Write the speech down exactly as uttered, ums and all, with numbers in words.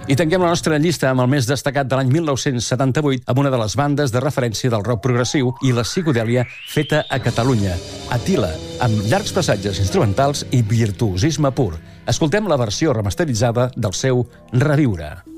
I tanquem la nostra llista amb el més destacat de l'any mil nou-cents setanta-vuit amb una de les bandes de referència del rock progressiu i la psicodèlia feta a Catalunya, Attila, amb llargs passatges instrumentals i virtuosisme pur. Escoltem la versió remasteritzada del seu Reviure.